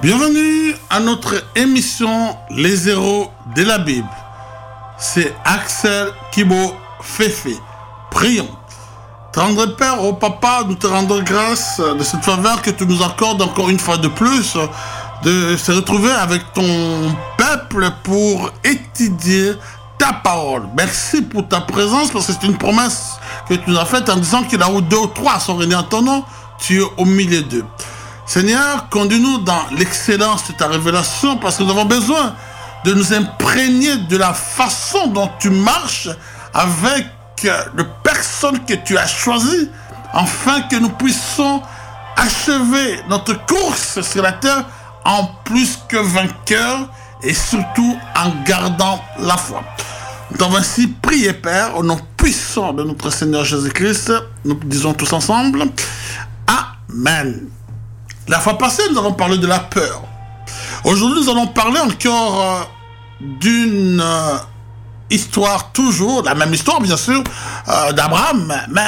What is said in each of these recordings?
Bienvenue à notre émission Les Héros de la Bible. C'est Axel Kibo Féfé. Prions. Tendre Père, oh Papa, nous te rendons grâce de cette faveur que tu nous accordes encore une fois de plus, de se retrouver avec ton peuple pour étudier ta parole. Merci pour ta présence, parce que c'est une promesse que tu nous as faite en disant que là où 2 ou 3 sont réunis en ton nom, tu es au milieu d'eux. Seigneur, conduis-nous dans l'excellence de ta révélation, parce que nous avons besoin de nous imprégner de la façon dont tu marches avec les personnes que tu as choisies, afin que nous puissions achever notre course sur la terre en plus que vainqueurs et surtout en gardant la foi. Nous t'avons ainsi prié, Père, au nom puissant de notre Seigneur Jésus-Christ. Nous disons tous ensemble, Amen. La fois passée, nous avons parlé de la peur. Aujourd'hui, nous allons parler encore d'une histoire, toujours, la même histoire, bien sûr, d'Abraham, mais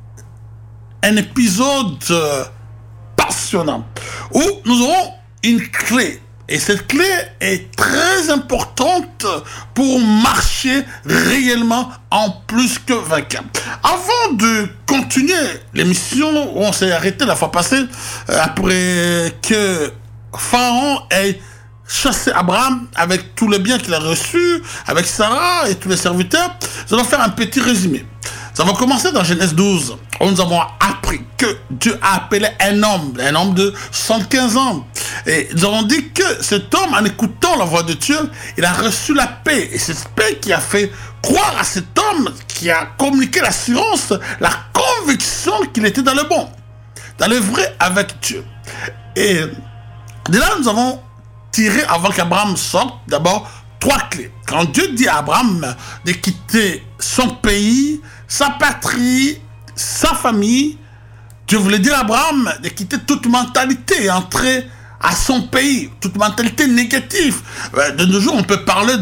un épisode passionnant, où nous aurons une clé. Et cette clé est très importante pour marcher réellement en plus que vainqueur. Avant de continuer l'émission où on s'est arrêté la fois passée, après que Pharaon ait chassé Abraham avec tous les biens qu'il a reçus, avec Sarah et tous les serviteurs, nous allons faire un petit résumé. Ça va commencer dans Genèse 12, où nous avons appris que Dieu a appelé un homme de 115 ans. Et nous avons dit que cet homme, en écoutant la voix de Dieu, il a reçu la paix. Et c'est cette paix qui a fait croire à cet homme, qui a communiqué l'assurance, la conviction qu'il était dans le bon, dans le vrai avec Dieu. Et de là, nous avons tiré, avant qu'Abraham sorte, d'abord 3 clés. Quand Dieu dit à Abraham de quitter son pays, sa patrie, sa famille, Dieu voulait dire à Abraham de quitter toute mentalité et entrer à son pays, toute mentalité négative. De nos jours, on peut parler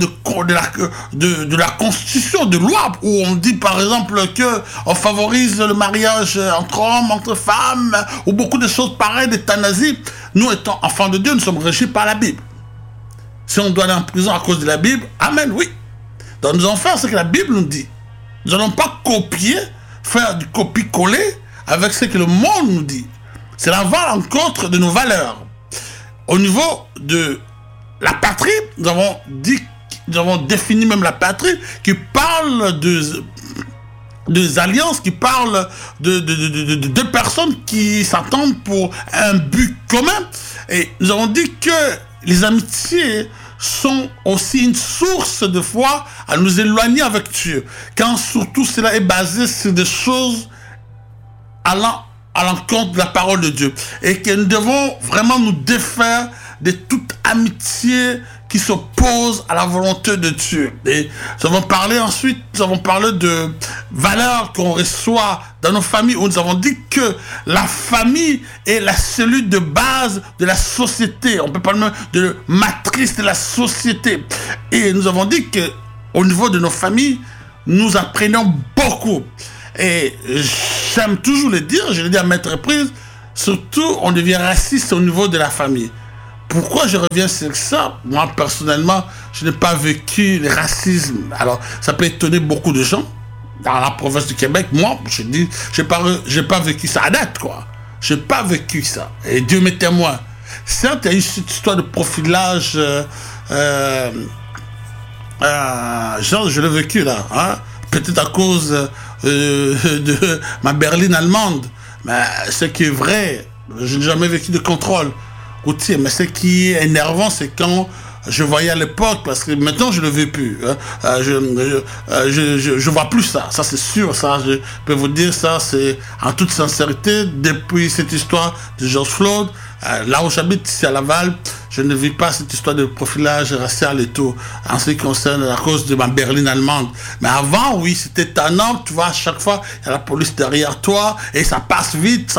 de la constitution, de loi, où on dit par exemple qu'on favorise le mariage entre hommes, entre femmes, ou beaucoup de choses pareilles, d'euthanasie. Nous, étant enfants de Dieu, nous sommes régis par la Bible. Si on doit aller en prison à cause de la Bible, amen, oui. Donc nous allons faire ce que la Bible nous dit. Nous n'allons pas copier, faire du copier-coller avec ce que le monde nous dit. C'est la rencontre de nos valeurs. Au niveau de la patrie, nous avons défini même la patrie qui parle des alliances, qui parle de 2 personnes qui s'entendent pour un but commun. Et nous avons dit que les amitiés sont aussi une source de foi à nous éloigner avec Dieu, quand surtout cela est basé sur des choses allant à l'encontre de la parole de Dieu, et que nous devons vraiment nous défaire de toute amitié qui s'oppose à la volonté de Dieu. Et nous avons parlé de valeurs qu'on reçoit dans nos familles, où nous avons dit que la famille est la cellule de base de la société. On peut parler même de matrice de la société. Et nous avons dit que au niveau de nos familles, nous apprenons beaucoup. Et j'aime toujours le dire, je l'ai dit à maintes reprises, surtout on devient raciste au niveau de la famille. Pourquoi je reviens sur ça? Moi, personnellement, je n'ai pas vécu le racisme. Alors, ça peut étonner beaucoup de gens dans la province du Québec. Moi, je dis, j'ai pas vécu ça à date, quoi. J'ai pas vécu ça. Et Dieu m'est témoin. Certes, il y a eu cette histoire de profilage, genre, je l'ai vécu là, hein? Peut-être à cause de ma berline allemande. Mais ce qui est vrai, je n'ai jamais vécu de contrôle routier. Mais ce qui est énervant, c'est quand je voyais à l'époque, parce que maintenant je ne le veux plus. Je vois plus ça. Ça c'est sûr. Ça, je peux vous dire ça, c'est en toute sincérité. Depuis cette histoire de George Floyd, là où j'habite, ici à Laval, je ne vis pas cette histoire de profilage racial et tout, en ce qui concerne la cause de ma berline allemande. Mais avant, oui, c'était étonnant, tu vois, à chaque fois, il y a la police derrière toi, et ça passe vite,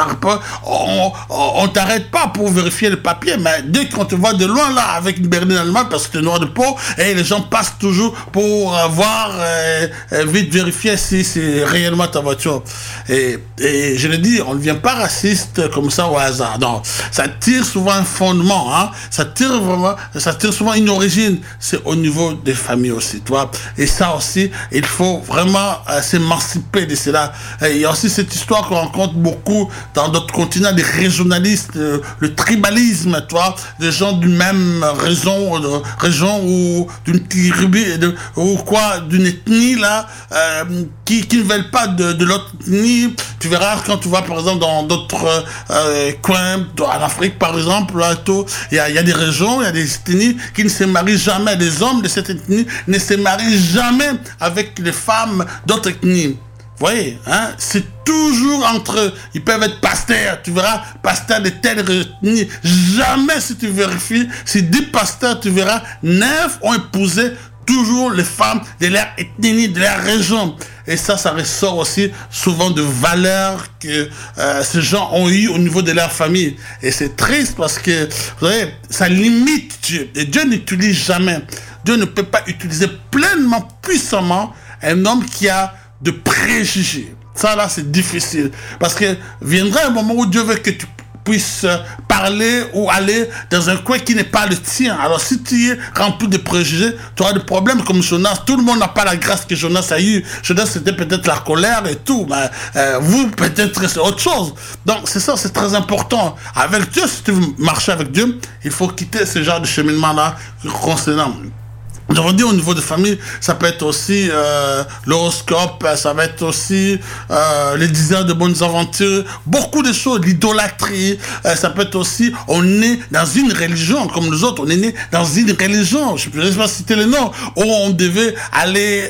on t'arrête pas pour vérifier le papier, mais dès qu'on te voit de loin, là, avec une berline allemande, parce que tu es noir de peau, et les gens passent toujours pour voir, vite vérifier si c'est réellement ta voiture. Et je le dis, on ne devient pas raciste comme ça au hasard. Non, ça tire souvent un fondement, hein. Ça tire souvent une origine. C'est au niveau des familles aussi, tu vois. Et ça aussi, il faut vraiment s'émanciper de cela. Et il y a aussi cette histoire qu'on rencontre beaucoup dans d'autres continents, des régionalistes, le tribalisme, tu vois, des gens d'une même région ou d'une tribu, ou quoi, d'une ethnie là, qui ne veulent pas de l'autre ethnie. Tu verras quand tu vas par exemple dans d'autres coins, en Afrique par exemple, là, il y a des régions, il y a des ethnies qui ne se marient jamais. Les hommes de cette ethnie ne se marient jamais avec les femmes d'autres ethnies. Vous voyez, hein, c'est toujours entre eux. Ils peuvent être pasteurs, tu verras, pasteurs de telle ethnie. Jamais, si tu vérifies, si 10 pasteurs, tu verras, 9 ont épousé toujours les femmes de leur ethnie, de leur région. Et ça ressort aussi souvent de valeurs que ces gens ont eues au niveau de leur famille. Et c'est triste parce que, vous voyez, ça limite Dieu. Et Dieu n'utilise jamais. Dieu ne peut pas utiliser pleinement, puissamment, un homme qui a de préjugés. Ça, là, c'est difficile. Parce que viendra un moment où Dieu veut que tu puisses parler ou aller dans un coin qui n'est pas le tien. Alors, si tu es rempli de préjugés, tu auras des problèmes comme Jonas. Tout le monde n'a pas la grâce que Jonas a eu. Jonas, c'était peut-être la colère et tout, mais vous, peut-être, c'est autre chose. Donc, c'est ça, c'est très important. Avec Dieu, si tu veux marcher avec Dieu, il faut quitter ce genre de cheminement-là concernant. Nous avons dit au niveau de famille, ça peut être aussi l'horoscope, ça va être aussi les désirs de bonnes aventures, beaucoup de choses, l'idolâtrie, ça peut être aussi, on est dans une religion, comme nous autres, on est né dans une religion, je ne sais pas citer le nom, où on devait aller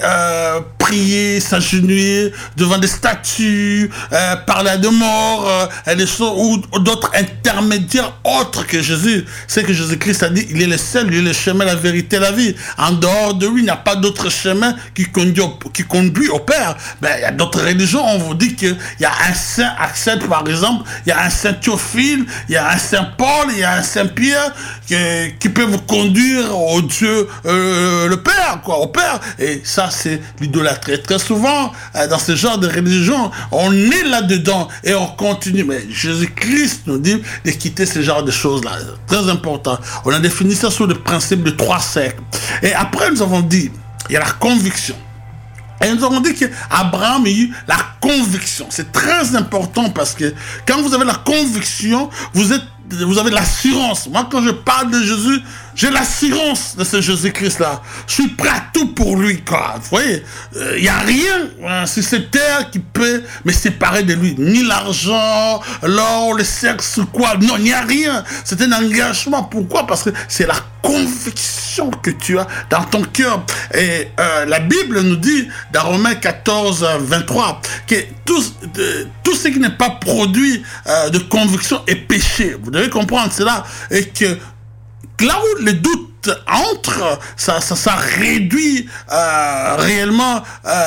prier, s'agenouiller devant des statues, parler de mort, des choses, ou d'autres intermédiaires autres que Jésus. C'est que Jésus-Christ a dit, il est le seul, il est le chemin, la vérité, la vie. En dehors de lui, il n'y a pas d'autre chemin qui conduit au Père. Ben, il y a d'autres religions, on vous dit qu'il y a un saint Axel, par exemple, il y a un saint Théophile, il y a un saint Paul, il y a un saint Pierre qui peut vous conduire au Dieu, le Père, quoi, au Père. Et ça, c'est l'idolâtrie. Très souvent, dans ce genre de religion, on est là-dedans et on continue. Mais Jésus-Christ nous dit de quitter ce genre de choses-là. Très important. On a défini ça sous le principe de 3 siècles. Et après, nous avons dit, il y a la conviction. Et nous avons dit qu'Abraham a eu la conviction. C'est très important parce que quand vous avez la conviction, vous avez l'assurance. Moi, quand je parle de Jésus, j'ai l'assurance de ce Jésus-Christ-là. Je suis prêt à tout pour lui, quoi. Vous voyez, il n'y a rien sur cette terre qui peut me séparer de lui. Ni l'argent, l'or, le sexe, quoi. Non, il n'y a rien. C'est un engagement. Pourquoi? Parce que c'est la conviction que tu as dans ton cœur. Et la Bible nous dit, dans Romains 14, 23, que tout ce qui n'est pas produit de conviction est péché. Vous devez comprendre cela. Et que là où le doute entre, ça réduit réellement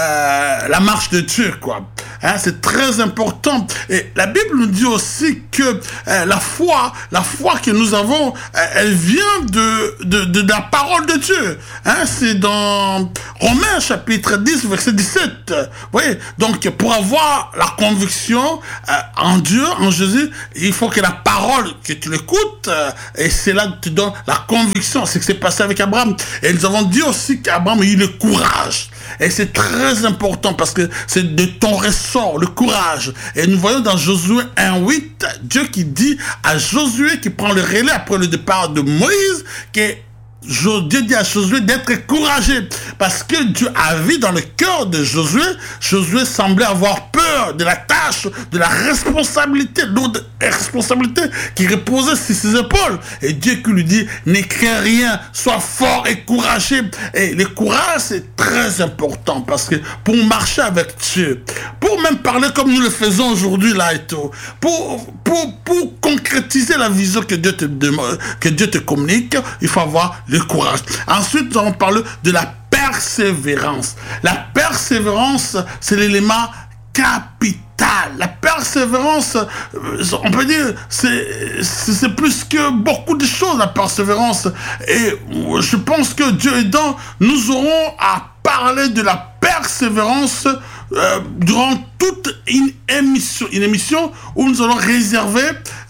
la marche de Dieu, quoi. Hein, c'est très important. Et la Bible nous dit aussi que la foi que nous avons, elle vient de la parole de Dieu. Hein, c'est dans Romains chapitre 10, verset 17. Vous voyez, donc pour avoir la conviction en Dieu, en Jésus, il faut que la parole, que tu l'écoutes, et c'est là que tu donnes la conviction. C'est ce qui s'est passé avec Abraham. Et nous avons dit aussi qu'Abraham a eu le courage. Et c'est très important parce que c'est de ton ressort, le courage. Et nous voyons dans Josué 1,8, Dieu qui dit à Josué qui prend le relais après le départ de Moïse que Dieu dit à Josué d'être courageux parce que Dieu a vu dans le cœur de Josué. Josué semblait avoir peur de la tâche, de la responsabilité, lourde responsabilité qui reposait sur ses épaules. Et Dieu qui lui dit, n'écris rien, sois fort et courageux. Et le courage, c'est très important parce que pour marcher avec Dieu, pour même parler comme nous le faisons aujourd'hui là et tout, pour concrétiser la vision que Dieu te demande, que Dieu te communique, il faut avoir le courage. Ensuite, nous allons parler de la persévérance. La persévérance, c'est l'élément capital. La persévérance, on peut dire, c'est plus que beaucoup de choses, la persévérance. Et je pense que Dieu aidant, nous aurons à parler de la persévérance durant toute une émission où nous allons réserver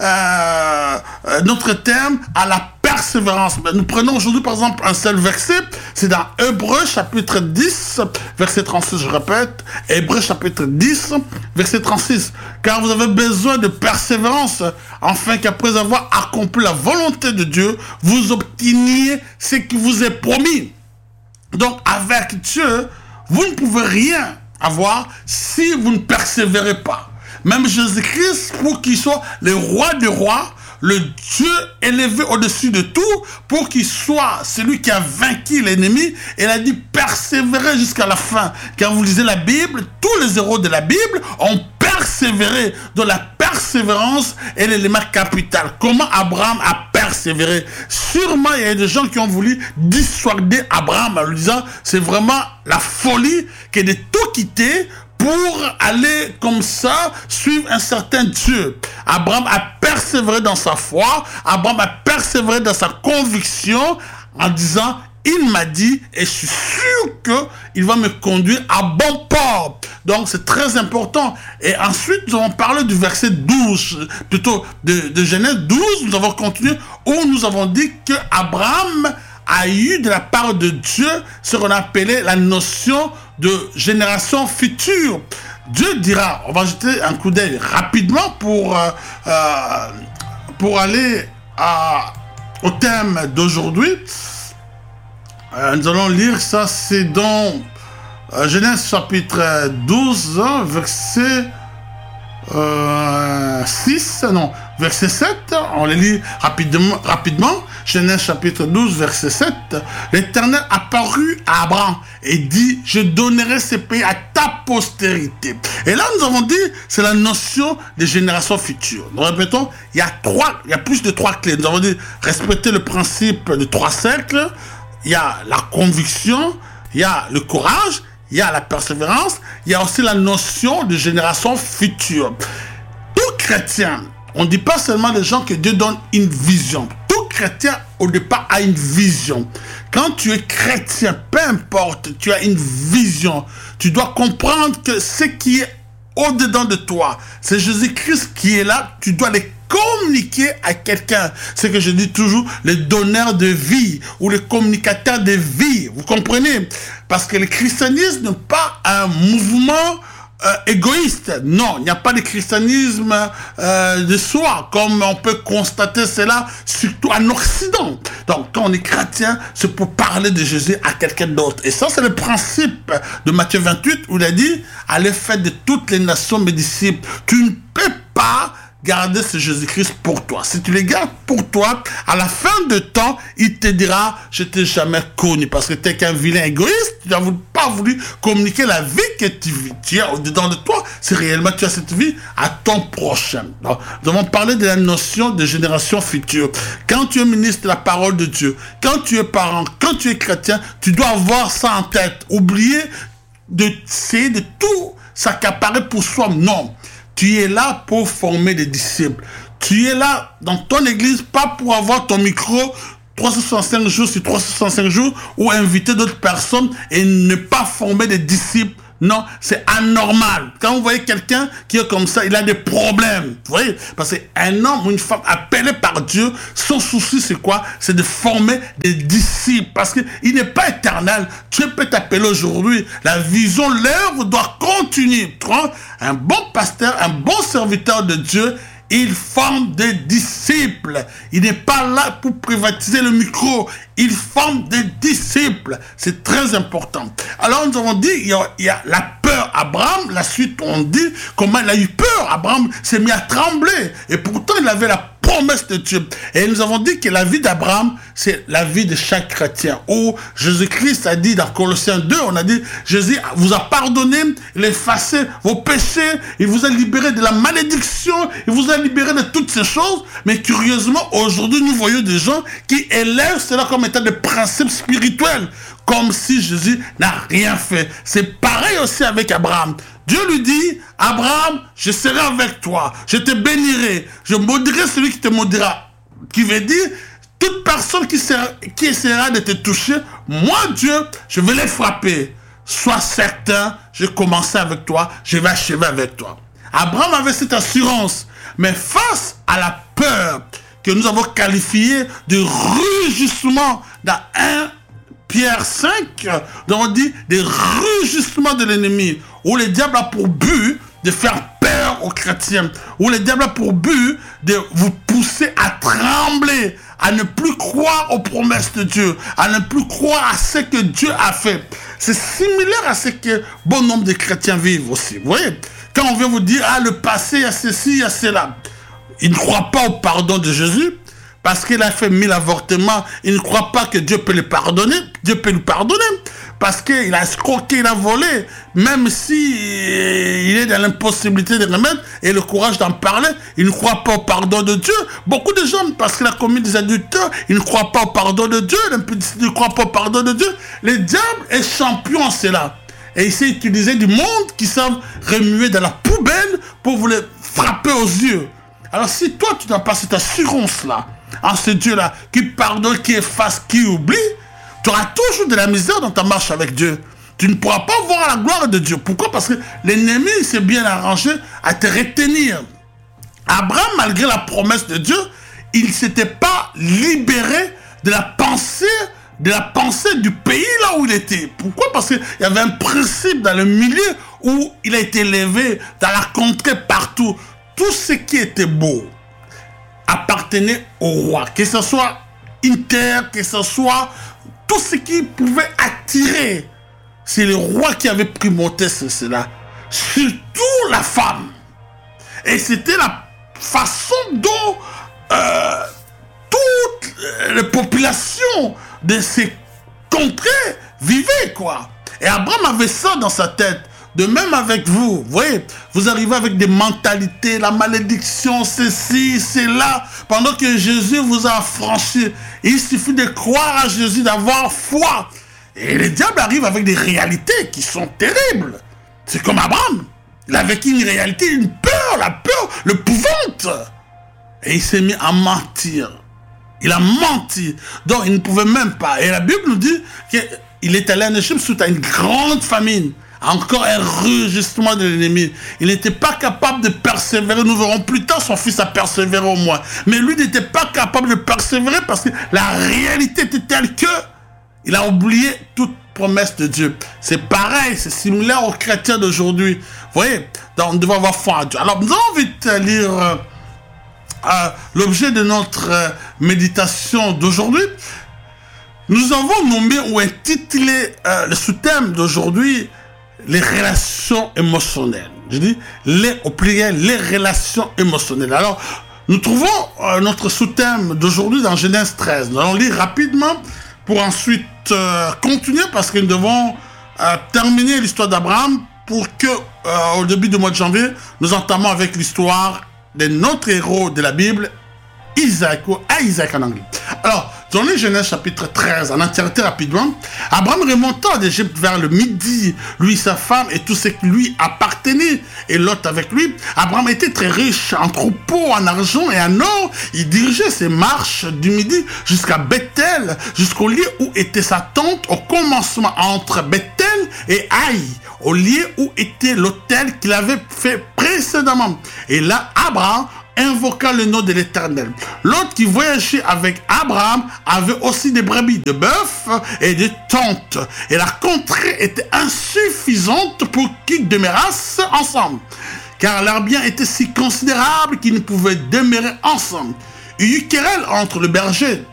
notre thème à la persévérance. Nous prenons aujourd'hui par exemple un seul verset, c'est dans Hébreux chapitre 10, verset 36, je répète, Hébreux chapitre 10, verset 36. Car vous avez besoin de persévérance, afin qu'après avoir accompli la volonté de Dieu, vous obteniez ce qui vous est promis. Donc avec Dieu, vous ne pouvez rien avoir si vous ne persévérez pas. Même Jésus-Christ, pour qu'il soit le roi des rois, le Dieu élevé au-dessus de tout, pour qu'il soit celui qui a vaincu l'ennemi, il a dit persévérer jusqu'à la fin. Quand vous lisez la Bible, tous les héros de la Bible ont persévéré. Donc la persévérance est l'élément capital. Comment Abraham a persévéré? Sûrement, il y a des gens qui ont voulu dissuader Abraham en lui disant c'est vraiment la folie que de tout quitter pour aller comme ça suivre un certain Dieu. Abraham a persévéré dans sa foi, Abraham a persévéré dans sa conviction en disant il m'a dit et je suis sûr qu'il va me conduire à bon port. Donc c'est très important. Et ensuite nous allons parler du verset 12, plutôt de Genèse 12, nous avons continué où nous avons dit que Abraham a eu de la part de Dieu ce qu'on appelait la notion de génération future. Dieu dira, on va jeter un coup d'œil rapidement pour aller au thème d'aujourd'hui. Nous allons lire ça, c'est dans Genèse chapitre 12, verset verset 7, on les lit rapidement. Genèse chapitre 12, verset 7. L'Éternel apparut à Abraham et dit, je donnerai ce pays à ta postérité. Et là, nous avons dit, c'est la notion des générations futures. Nous répétons, il y a plus de 3 clés. Nous avons dit, respecter le principe de 3 cercles. Il y a la conviction, il y a le courage, il y a la persévérance, il y a aussi la notion de génération future. Tout chrétien, on ne dit pas seulement des gens que Dieu donne une vision. Tout chrétien, au départ, a une vision. Quand tu es chrétien, peu importe, tu as une vision. Tu dois comprendre que ce qui est au-dedans de toi, c'est Jésus-Christ qui est là. Tu dois les communiquer à quelqu'un. C'est que je dis toujours, les donneurs de vie ou les communicateurs de vie. Vous comprenez? Parce que le christianisme n'est pas un mouvement égoïste. Non, il n'y a pas de christianisme de soi, comme on peut constater cela, surtout en Occident. Donc, quand on est chrétien, c'est pour parler de Jésus à quelqu'un d'autre. Et ça, c'est le principe de Matthieu 28, où il a dit, allez faire de toutes les nations mes disciples. Tu ne peux pas garder ce Jésus-Christ pour toi. Si tu le gardes pour toi, à la fin de temps, il te dira, je t'ai jamais connu, parce que tu es qu'un vilain égoïste, tu n'as pas voulu communiquer la vie que tu as au-dedans de toi, si réellement tu as cette vie à ton prochain. Donc, nous allons parler de la notion de génération future. Quand tu es ministre de la parole de Dieu, quand tu es parent, quand tu es chrétien, tu dois avoir ça en tête. Oublier d'essayer de tout s'accaparer pour soi. Non. Tu es là pour former des disciples. Tu es là dans ton église, pas pour avoir ton micro 365 jours sur 365 jours ou inviter d'autres personnes et ne pas former des disciples. Non, c'est anormal. Quand vous voyez quelqu'un qui est comme ça, il a des problèmes. Vous voyez? Parce qu'un homme ou une femme appelé par Dieu, son souci c'est quoi? C'est de former des disciples. Parce qu'il n'est pas éternel. Dieu peut t'appeler aujourd'hui. La vision, l'œuvre doit continuer. Un bon pasteur, un bon serviteur de Dieu, il forme des disciples. Il n'est pas là pour privatiser le micro. Il forme des disciples. C'est très important. Alors nous avons dit, il y a la peur. Abraham, la suite on dit comment il a eu peur. Abraham s'est mis à trembler. Et pourtant il avait la promesse de Dieu. Et nous avons dit que la vie d'Abraham, c'est la vie de chaque chrétien. Où Jésus-Christ a dit dans Colossiens 2, on a dit, Jésus vous a pardonné, il a effacé vos péchés, il vous a libéré de la malédiction, il vous a libéré de toutes ces choses. Mais curieusement, aujourd'hui, nous voyons des gens qui élèvent cela comme étant des principes spirituels, comme si Jésus n'a rien fait. C'est pareil aussi avec Abraham. Dieu lui dit, Abraham, je serai avec toi, je te bénirai, je maudirai celui qui te maudira. Qui veut dire, toute personne qui essaiera de te toucher, moi Dieu, je vais les frapper. Sois certain, je commençais avec toi, je vais achever avec toi. Abraham avait cette assurance, mais face à la peur que nous avons qualifiée de rugissement dans 1 Pierre 5, nous avons dit des rugissements de l'ennemi, où le diable a pour but de faire peur aux chrétiens, où le diable a pour but de vous pousser à trembler, à ne plus croire aux promesses de Dieu, à ne plus croire à ce que Dieu a fait. C'est similaire à ce que bon nombre de chrétiens vivent aussi. Vous voyez, quand on vient vous dire, ah, le passé, il y a ceci, il y a cela, ils ne croient pas au pardon de Jésus, parce qu'il a fait 1000 avortements, il ne croit pas que Dieu peut le pardonner. Dieu peut lui pardonner. Parce qu'il a escroqué, il a volé. Même si il est dans l'impossibilité de remettre et le courage d'en parler, il ne croit pas au pardon de Dieu. Beaucoup de gens, parce qu'il a commis des adultères, ils ne croient pas au pardon de Dieu. Ils ne croient pas au pardon de Dieu. Le diable est champion en cela. Et il sait utiliser du monde qui savent remuer dans la poubelle pour vous les frapper aux yeux. Alors si toi, tu n'as pas cette assurance-là, en ce Dieu-là, qui pardonne, qui efface, qui oublie, tu auras toujours de la misère dans ta marche avec Dieu. Tu ne pourras pas voir la gloire de Dieu. Pourquoi? Parce que l'ennemi s'est bien arrangé à te retenir. Abraham, malgré la promesse de Dieu, il ne s'était pas libéré de la pensée du pays là où il était. Pourquoi? Parce qu'il y avait un principe dans le milieu où il a été élevé, dans la contrée, partout. Tout ce qui était beau appartenait au roi, que ce soit une terre, que ce soit tout ce qui pouvait attirer. C'est le roi qui avait primauté sur cela, surtout la femme. Et c'était la façon dont toutes les populations de ces contrées vivaient, quoi. Et Abraham avait ça dans sa tête. De même avec vous, vous voyez, vous arrivez avec des mentalités, la malédiction, ceci, cela, pendant que Jésus vous a affranchi. Il suffit de croire à Jésus, d'avoir foi. Et le diable arrive avec des réalités qui sont terribles. C'est comme Abraham. Il a vécu une réalité, une peur, la peur, l'épouvante. Et il s'est mis à mentir. Il a menti. Donc il ne pouvait même pas. Et la Bible nous dit qu'il est allé en Égypte suite à une grande famine. Encore un rugissement de l'ennemi. Il n'était pas capable de persévérer. Nous verrons plus tard, son fils a persévéré au moins. Mais lui n'était pas capable de persévérer parce que la réalité était telle que il a oublié toute promesse de Dieu. C'est pareil, c'est similaire aux chrétiens d'aujourd'hui. Vous voyez, donc, on devrait avoir foi en Dieu. Alors, nous allons vite lire l'objet de notre méditation d'aujourd'hui. Nous avons nommé ou intitulé le sous-thème d'aujourd'hui les relations émotionnelles. Je dis au pluriel, les relations émotionnelles. Alors, nous trouvons notre sous-thème d'aujourd'hui dans Genèse 13. Nous allons lire rapidement pour ensuite continuer parce que nous devons terminer l'histoire d'Abraham pour que, au début du mois de janvier, nous entamons avec l'histoire de notre héros de la Bible, Isaac, ou à Isaac en anglais. Alors, dans les Genèse chapitre 13, en entièreté rapidement, Abraham remonta d'Égypte vers le midi, lui, sa femme et tout ce qui lui appartenait, et Lot avec lui. Abraham était très riche en troupeaux, en argent et en or. Il dirigeait ses marches du midi jusqu'à Bethel, jusqu'au lieu où était sa tente, au commencement entre Bethel et Haï, au lieu où était l'autel qu'il avait fait précédemment. Et là, Abraham invoqua le nom de l'Éternel. L'autre qui voyageait avec Abraham avait aussi des brebis, de bœufs et des tentes. Et la contrée était insuffisante pour qu'ils demeurassent ensemble. car leurs biens étaient si considérables qu'ils ne pouvaient demeurer ensemble. Il y eut querelle entre le berger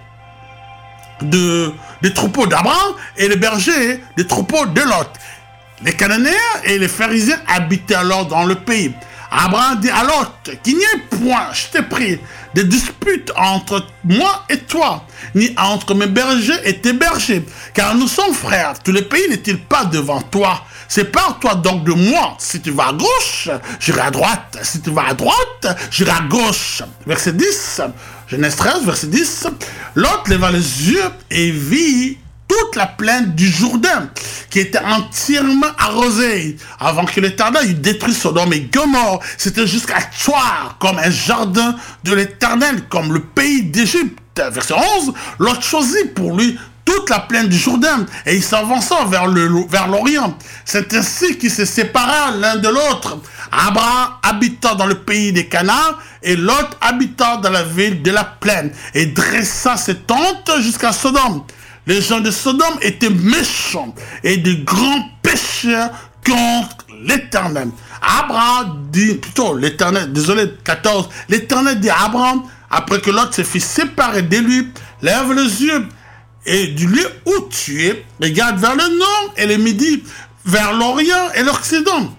des troupeaux d'Abraham et le berger des troupeaux de Lot. Les Cananéens et les Pharisiens habitaient alors dans le pays. Abraham dit à Lot, qu'il n'y ait point, je t'ai pris, de disputes entre moi et toi, ni entre mes bergers et tes bergers, car nous sommes frères. Tout le pays n'est-il pas devant toi? Sépare-toi donc de moi. Si tu vas à gauche, j'irai à droite. Si tu vas à droite, j'irai à gauche. Verset 10, Genèse 13, verset 10. Lot leva les yeux et vit toute la plaine du Jourdain, qui était entièrement arrosée, avant que l'Éternel eût détruit Sodome et Gomorrhe. C'était jusqu'à Tsoar, comme un jardin de l'Éternel, comme le pays d'Égypte. Verset 11, Lot choisit pour lui toute la plaine du Jourdain, et il s'avança vers l'Orient. C'est ainsi qu'ils se séparèrent l'un de l'autre. Abraham habita dans le pays des Canaan, et Lot habita dans la ville de la plaine, et dressa ses tentes jusqu'à Sodome. Les gens de Sodome étaient méchants et de grands pécheurs contre l'Éternel. Abraham dit, plutôt l'Éternel, désolé, 14, l'Éternel dit à Abraham, après que Lot se fit séparer de lui, lève les yeux et du lieu où tu es, regarde vers le nord et le midi, vers l'Orient et l'Occident.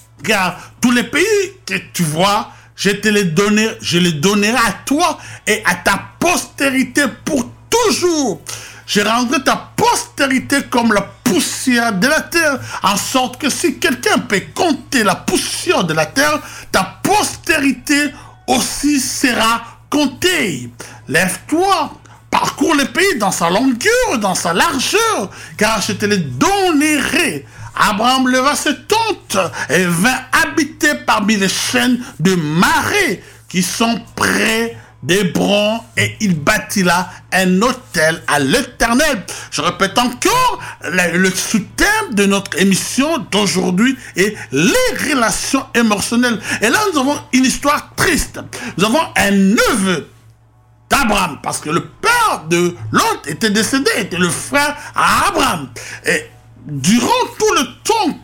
Car tous les pays que tu vois, je les donnerai à toi et à ta postérité pour toujours. Je rendrai ta postérité comme la poussière de la terre, en sorte que si quelqu'un peut compter la poussière de la terre, ta postérité aussi sera comptée. Lève-toi, parcours le pays dans sa longueur, dans sa largeur, car je te les donnerai. Abraham leva ses tentes et vint habiter parmi les chaînes de Marée qui sont près d'Hébron, et il bâtit là un autel à l'Éternel. Je répète encore, le sous-thème de notre émission d'aujourd'hui est les relations émotionnelles. Et là, nous avons une histoire triste. Nous avons un neveu d'Abraham, parce que le père de Lot était décédé, était le frère à Abraham. Et durant tout le temps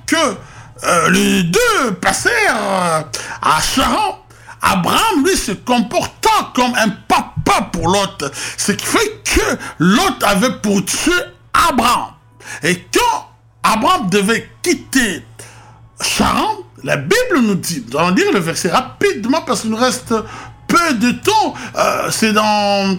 que les deux passèrent à Charan, Abraham, lui, se comporta comme un papa pour Lot. Ce qui fait que Lot avait pour tuer Abraham. Et quand Abraham devait quitter Charan, la Bible nous dit, nous allons lire le verset rapidement parce qu'il nous reste peu de temps. C'est dans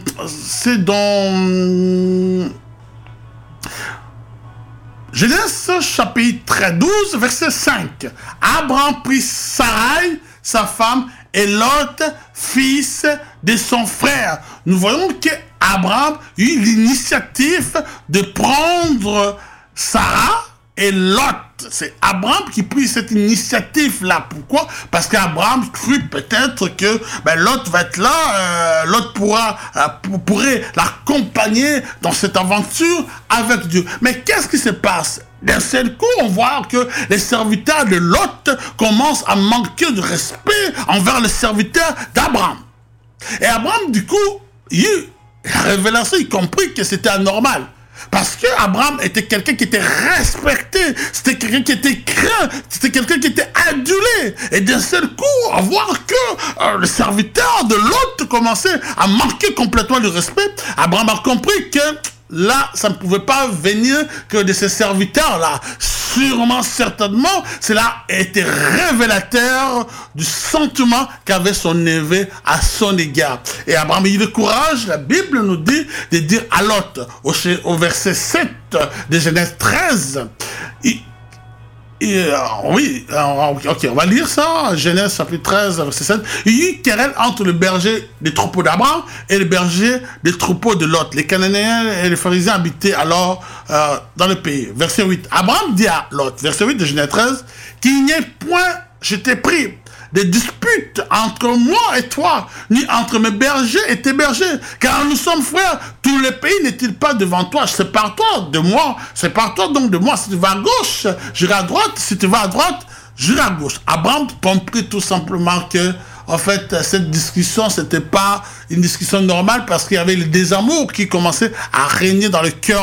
Genèse chapitre 12, verset 5. Abraham prit Sarai, sa femme, et Lot, fils de son frère. Nous voyons qu'Abraham eut l'initiative de prendre Sarah et Lot. C'est Abraham qui prit cette initiative-là. Pourquoi? Parce qu'Abraham crut peut-être que Lot va être là, Lot pourrait l'accompagner dans cette aventure avec Dieu. Mais qu'est-ce qui se passe? D'un seul coup, on voit que les serviteurs de Lot commencent à manquer de respect envers les serviteurs d'Abraham. Et Abraham, du coup, il eut la révélation, il comprit que c'était anormal. Parce que Abraham était quelqu'un qui était respecté, c'était quelqu'un qui était craint, c'était quelqu'un qui était adulé. Et d'un seul coup, à voir que le serviteur de Lot commençait à manquer complètement de respect, Abraham a compris que là, ça ne pouvait pas venir que de ces serviteurs-là. Sûrement, certainement, cela était révélateur du sentiment qu'avait son neveu à son égard. Et Abraham a eu le courage, la Bible nous dit, de dire à Lot, au verset 7 de Genèse 13, ok, on va lire ça, Genèse chapitre 13, verset 7. Il y eut querelle entre le berger des troupeaux d'Abraham et le berger des troupeaux de Lot. Les Cananéens et les Pharisiens habitaient alors dans le pays. Verset 8. Abraham dit à Lot, verset 8 de Genèse 13, qu'il n'y ait point, je t'ai pris, de disputes entre moi et toi, ni entre mes bergers et tes bergers, car nous sommes frères. Tout le pays n'est-il pas devant toi? Sépare-toi de moi, sépare-toi donc de moi. Si tu vas à gauche, j'irai à droite. Si tu vas à droite, j'irai à gauche. Abraham comprit tout simplement que, en fait, cette discussion, c'était pas une discussion normale parce qu'il y avait le désamour qui commençait à régner dans le cœur